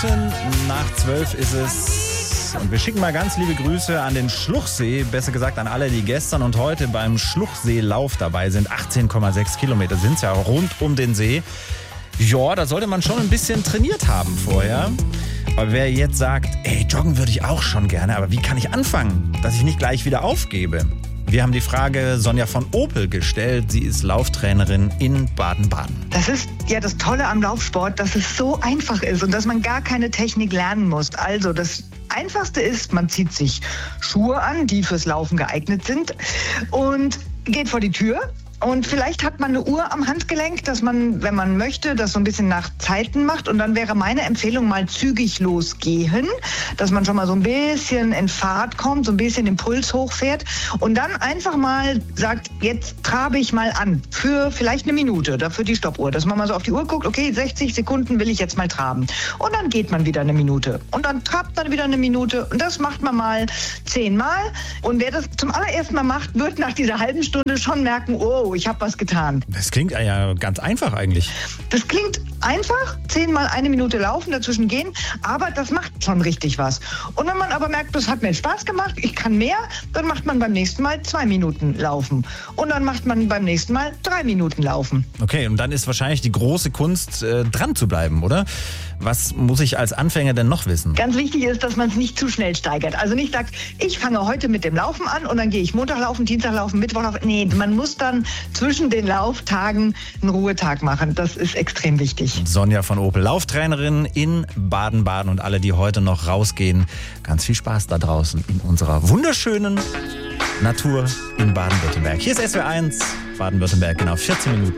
Minuten nach 12 ist es. Und wir schicken mal ganz liebe Grüße an den Schluchsee, besser gesagt an alle, die gestern und heute beim Schluchseelauf dabei sind. 18,6 Kilometer sind es ja rund um den See. Ja, da sollte man schon ein bisschen trainiert haben vorher. Aber wer jetzt sagt, ey, joggen würde ich auch schon gerne, aber wie kann ich anfangen, dass ich nicht gleich wieder aufgebe? Wir haben die Frage Sonja von Opel gestellt. Sie ist Lauftrainerin in Baden-Baden. Das ist ja das Tolle am Laufsport, dass es so einfach ist und dass man gar keine Technik lernen muss. Also das Einfachste ist, man zieht sich Schuhe an, die fürs Laufen geeignet sind und geht vor die Tür. Und vielleicht hat man eine Uhr am Handgelenk, dass man, wenn man möchte, das so ein bisschen nach Zeiten macht. Und dann wäre meine Empfehlung, mal zügig losgehen, dass man schon mal so ein bisschen in Fahrt kommt, so ein bisschen den Puls hochfährt. Und dann einfach mal sagt, jetzt trabe ich mal an für vielleicht eine Minute, dafür die Stoppuhr. Dass man mal so auf die Uhr guckt, okay, 60 Sekunden will ich jetzt mal traben. Und dann geht man wieder eine Minute. Und dann trabt man wieder eine Minute. Und das macht man mal 10 Mal. Und wer das zum allerersten Mal macht, wird nach dieser halben Stunde schon merken, oh, ich habe was getan. Das klingt ja ganz einfach eigentlich. Das klingt einfach, 10 Mal eine Minute laufen, dazwischen gehen, aber das macht schon richtig was. Und wenn man aber merkt, das hat mir Spaß gemacht, ich kann mehr, dann macht man beim nächsten Mal 2 Minuten laufen. Und dann macht man beim nächsten Mal 3 Minuten laufen. Okay, und dann ist wahrscheinlich die große Kunst, dran zu bleiben, oder? Was muss ich als Anfänger denn noch wissen? Ganz wichtig ist, dass man es nicht zu schnell steigert. Also nicht sagt, ich fange heute mit dem Laufen an und dann gehe ich Montag laufen, Dienstag laufen, Mittwoch laufen. Nee, man muss dann zwischen den Lauftagen einen Ruhetag machen. Das ist extrem wichtig. Sonja von Opel, Lauftrainerin in Baden-Baden, und alle, die heute noch rausgehen, ganz viel Spaß da draußen in unserer wunderschönen Natur in Baden-Württemberg. Hier ist SWR1 Baden-Württemberg, genau 14 Minuten.